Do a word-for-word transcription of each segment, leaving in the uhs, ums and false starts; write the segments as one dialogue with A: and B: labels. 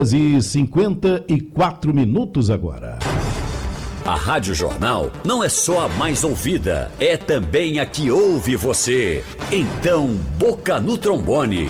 A: E cinquenta e quatro minutos agora.
B: A Rádio Jornal não é só a mais ouvida, é também a que ouve você. Então, boca no trombone.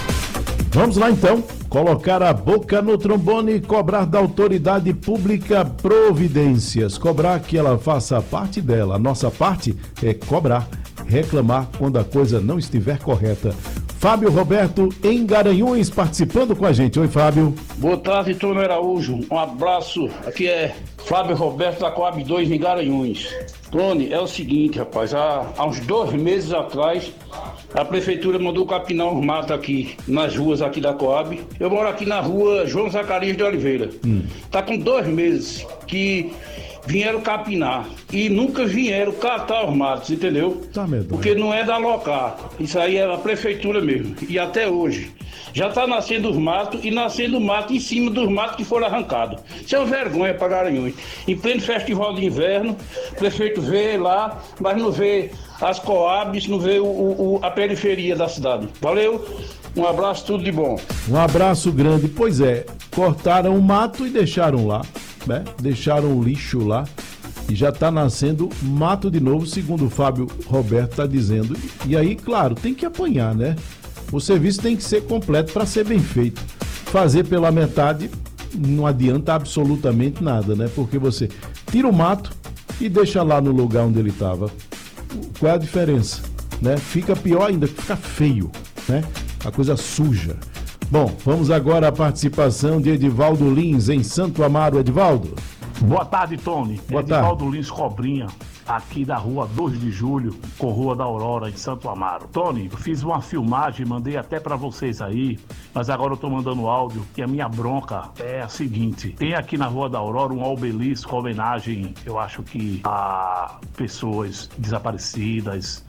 A: Vamos lá então, colocar a boca no trombone e cobrar da autoridade pública providências. Cobrar que ela faça a parte dela. A nossa parte é cobrar, reclamar quando a coisa não estiver correta. Fábio Roberto em Garanhuns participando com a gente. Oi, Fábio.
C: Boa tarde, Tony Araújo. Um abraço. Aqui é Fábio Roberto da Coab dois em Garanhuns. Tony, é o seguinte, rapaz. Há, há uns dois meses atrás, a prefeitura mandou capinar os matos aqui, nas ruas aqui da Coab. Eu moro aqui na rua João Zacarias de Oliveira. Hum. Tá com dois meses que vieram capinar e nunca vieram catar os matos, entendeu?
A: Tá medonho.
C: Porque não é da locar, isso aí é a prefeitura mesmo. E até hoje já tá nascendo os matos e nascendo mato em cima dos matos que foram arrancados. Isso é uma vergonha para Garanhuns. Em pleno festival de inverno, o prefeito vê lá, mas não vê as coabs, não vê o, o, a periferia da cidade. Valeu, um abraço, tudo de bom.
A: Um abraço grande. Pois é, cortaram o mato e deixaram lá. Né? Deixaram o lixo lá e já está nascendo mato de novo, segundo o Fábio Roberto está dizendo. E aí, claro, tem que apanhar, né? O serviço tem que ser completo para ser bem feito. Fazer pela metade não adianta absolutamente nada, né? Porque você tira o mato e deixa lá no lugar onde ele estava. Qual é a diferença? Né? Fica pior ainda, fica feio, né? A coisa suja. Bom, vamos agora à participação de Edivaldo Lins em Santo Amaro. Edivaldo.
D: Boa tarde, Tony.
A: Boa
D: Edivaldo
A: tarde.
D: Lins Cobrinha, aqui da rua dois de julho, com Rua da Aurora, em Santo Amaro. Tony, eu fiz uma filmagem, mandei até pra vocês aí, mas agora eu tô mandando áudio, que a minha bronca é a seguinte: tem aqui na Rua da Aurora um obelisco, homenagem, eu acho que a pessoas desaparecidas,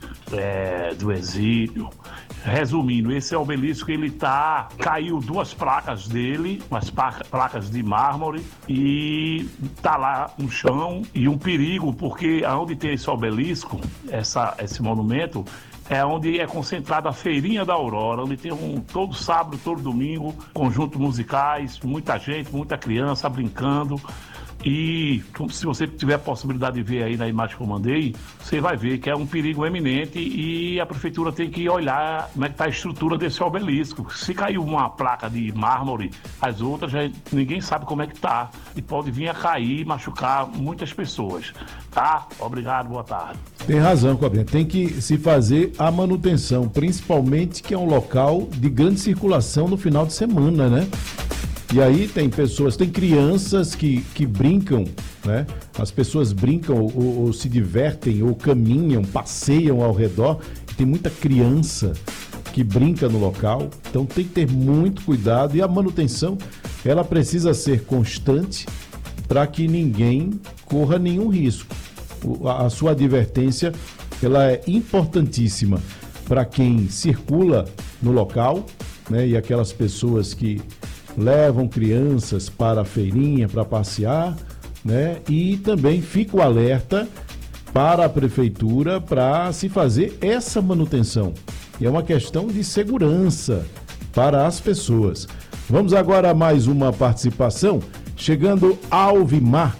D: é, do exílio. Resumindo, esse obelisco, ele tá, caiu duas placas dele, umas placas de mármore, e tá lá no chão, e um perigo, porque aonde tem esse obelisco, essa, esse monumento, é onde é concentrada a Feirinha da Aurora, onde tem um, todo sábado, todo domingo, conjuntos musicais, muita gente, muita criança brincando. E se você tiver a possibilidade de ver aí na imagem que eu mandei, você vai ver que é um perigo eminente e a prefeitura tem que olhar como é que está a estrutura desse obelisco. Se caiu uma placa de mármore, as outras já, ninguém sabe como é que está e pode vir a cair e machucar muitas pessoas. Tá? Obrigado, boa tarde.
A: Tem razão, Cobrinha. Tem que se fazer a manutenção, principalmente que é um local de grande circulação no final de semana, né? E aí tem pessoas, tem crianças que, que brincam, né? As pessoas brincam ou, ou se divertem ou caminham, passeiam ao redor. E tem muita criança que brinca no local, então tem que ter muito cuidado e a manutenção, ela precisa ser constante para que ninguém corra nenhum risco. A, a sua advertência, ela é importantíssima para quem circula no local, né? E aquelas pessoas que levam crianças para a feirinha, para passear, né? E também fica o alerta para a prefeitura para se fazer essa manutenção. E é uma questão de segurança para as pessoas. Vamos agora a mais uma participação, chegando Alvimar,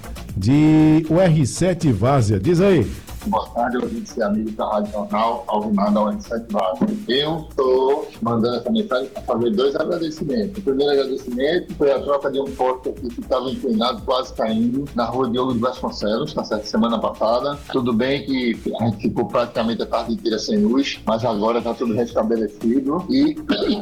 A: de U R sete Várzea. Diz aí.
E: Boa tarde, ouvintes e amigos da Rádio Jornal, Alvimar da U R sete Várzea. Eu estou mandando essa mensagem para fazer dois agradecimentos. O primeiro agradecimento foi a troca de um poste aqui que estava inclinado, quase caindo, na rua Diogo de Vasconcelos, tá certo? Semana passada. Tudo bem que a gente ficou praticamente a tarde inteira sem luz, mas agora está tudo restabelecido. E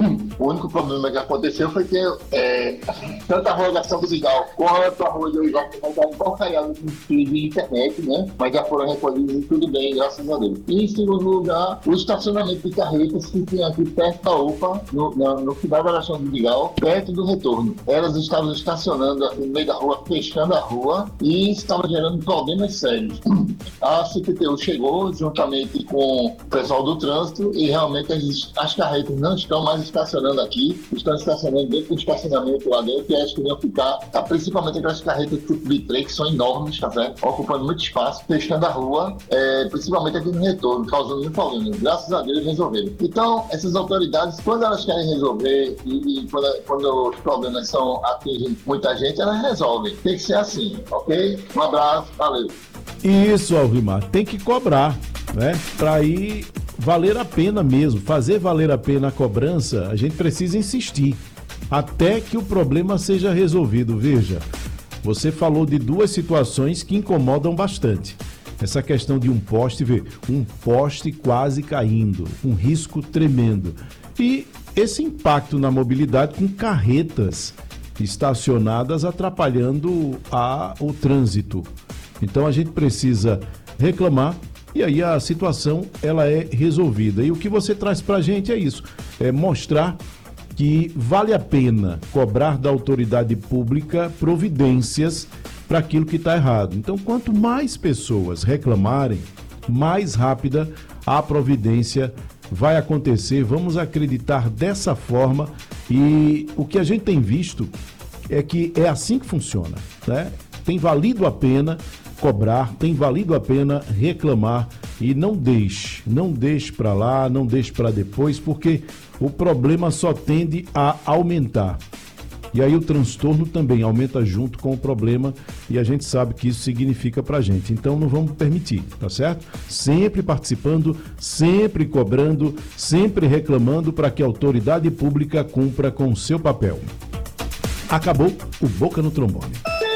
E: o único problema que aconteceu foi que é, tanto a rua da São Vidigal quanto a rua de Olival estavam porcariadas com fio de internet, né? Mas já foram recolhidos e tudo bem, graças a Deus. E em segundo lugar, o estacionamento de carretas que tem aqui perto da U P A, no, na, no final da São Vidigal, perto do retorno. Elas estavam estacionando aqui no meio da rua, fechando a rua e estavam gerando problemas sérios. A C P T U chegou juntamente com o pessoal do trânsito e realmente as, as carretas não estão mais estacionando aqui, estão estacionando dentro do estacionamento lá dentro e elas queriam ficar, tá, principalmente aquelas carretas tipo de trem que são enormes, tá certo? Ocupando muito espaço, fechando a rua é, principalmente aqui no retorno, causando muito problema. Graças a Deus resolveram. Então, essas autoridades, quando elas querem resolver e, e quando, quando os problemas são, atingem muita gente, elas resolvem. Tem que ser assim, ok? Um abraço, valeu.
A: Isso, Alvimar, tem que cobrar, né? Para aí valer a pena mesmo, fazer valer a pena a cobrança, a gente precisa insistir até que o problema seja resolvido. Veja, você falou de duas situações que incomodam bastante. Essa questão de um poste, vê, um poste quase caindo, um risco tremendo. E esse impacto na mobilidade com carretas estacionadas atrapalhando a, o trânsito. Então a gente precisa reclamar e aí a situação ela é resolvida. E o que você traz pra gente é isso, é mostrar que vale a pena cobrar da autoridade pública providências para aquilo que está errado. Então, quanto mais pessoas reclamarem, mais rápida a providência vai acontecer. Vamos acreditar dessa forma e o que a gente tem visto é que é assim que funciona, né? Tem valido a pena cobrar, tem valido a pena reclamar e não deixe, não deixe para lá, não deixe para depois, porque o problema só tende a aumentar. E aí o transtorno também aumenta junto com o problema e a gente sabe que isso significa pra gente. Então não vamos permitir, tá certo? Sempre participando, sempre cobrando, sempre reclamando para que a autoridade pública cumpra com o seu papel. Acabou o Boca no Trombone.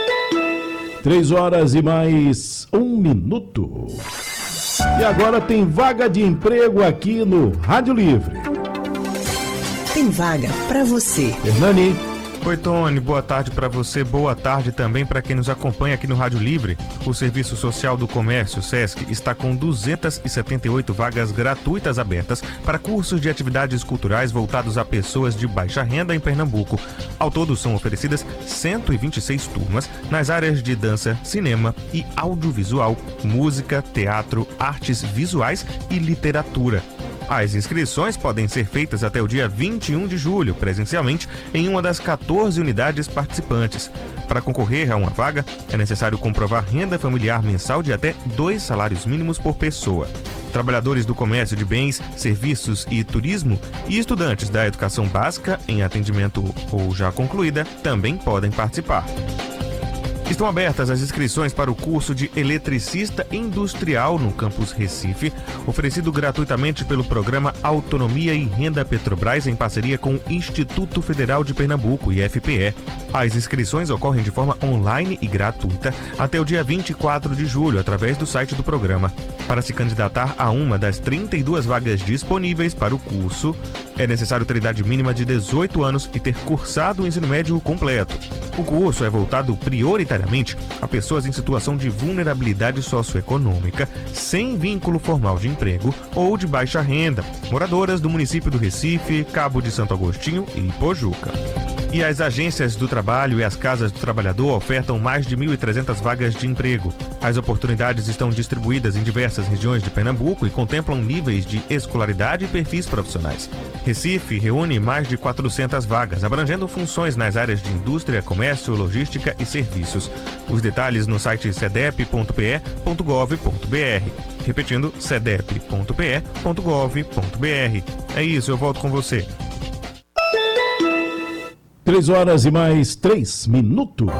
A: Três horas e mais um minuto. E agora tem vaga de emprego aqui no Rádio Livre.
F: Tem vaga pra você.
A: Hernani.
G: Oi, Tony, boa tarde para você, boa tarde também para quem nos acompanha aqui no Rádio Livre. O Serviço Social do Comércio, SESC, está com duzentas e setenta e oito vagas gratuitas abertas para cursos de atividades culturais voltados a pessoas de baixa renda em Pernambuco. Ao todo, são oferecidas cento e vinte e seis turmas nas áreas de dança, cinema e audiovisual, música, teatro, artes visuais e literatura. As inscrições podem ser feitas até o dia vinte e um de julho, presencialmente, em uma das quatorze unidades participantes. Para concorrer a uma vaga, é necessário comprovar renda familiar mensal de até dois salários mínimos por pessoa. Trabalhadores do comércio de bens, serviços e turismo e estudantes da educação básica em atendimento ou já concluída também podem participar. Estão abertas as inscrições para o curso de eletricista industrial no campus Recife, oferecido gratuitamente pelo programa Autonomia e Renda Petrobras em parceria com o Instituto Federal de Pernambuco, I F P E. As inscrições ocorrem de forma online e gratuita até o dia vinte e quatro de julho, através do site do programa. Para se candidatar a uma das trinta e duas vagas disponíveis para o curso, é necessário ter idade mínima de dezoito anos e ter cursado o ensino médio completo. O curso é voltado prioritariamente a pessoas em situação de vulnerabilidade socioeconômica, sem vínculo formal de emprego ou de baixa renda, moradoras do município do Recife, Cabo de Santo Agostinho e Pojuca. E as agências do trabalho e as casas do trabalhador ofertam mais de mil e trezentas vagas de emprego. As oportunidades estão distribuídas em diversas regiões de Pernambuco e contemplam níveis de escolaridade e perfis profissionais. Recife reúne mais de quatrocentas vagas, abrangendo funções nas áreas de indústria, comércio, logística e serviços. Os detalhes no site cedep ponto p e ponto gov ponto b r. Repetindo, cedep ponto p e ponto gov ponto b r. É isso, eu volto com você.
A: Três horas e mais três minutos.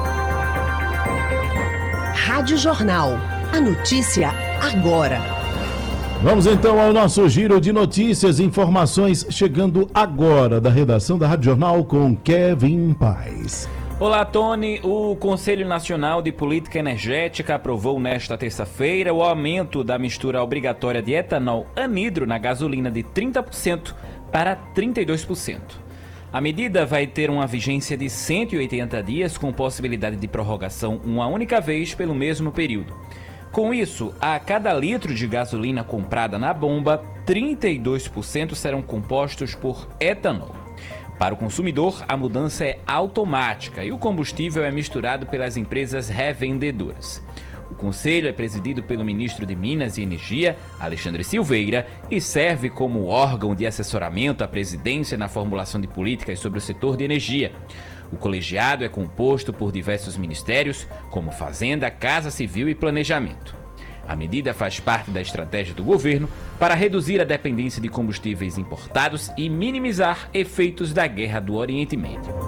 F: Rádio Jornal. A notícia agora.
A: Vamos então ao nosso giro de notícias e informações chegando agora da redação da Rádio Jornal com Kevin Paz.
H: Olá, Tony. O Conselho Nacional de Política Energética aprovou nesta terça-feira o aumento da mistura obrigatória de etanol anidro na gasolina de trinta por cento para trinta e dois por cento. A medida vai ter uma vigência de cento e oitenta dias, com possibilidade de prorrogação uma única vez pelo mesmo período. Com isso, a cada litro de gasolina comprada na bomba, trinta e dois por cento serão compostos por etanol. Para o consumidor, a mudança é automática e o combustível é misturado pelas empresas revendedoras. O conselho é presidido pelo ministro de Minas e Energia, Alexandre Silveira, e serve como órgão de assessoramento à presidência na formulação de políticas sobre o setor de energia. O colegiado é composto por diversos ministérios, como Fazenda, Casa Civil e Planejamento. A medida faz parte da estratégia do governo para reduzir a dependência de combustíveis importados e minimizar efeitos da guerra do Oriente Médio.